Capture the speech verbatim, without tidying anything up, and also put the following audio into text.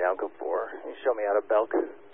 Alco four. Can you show me out of Belk?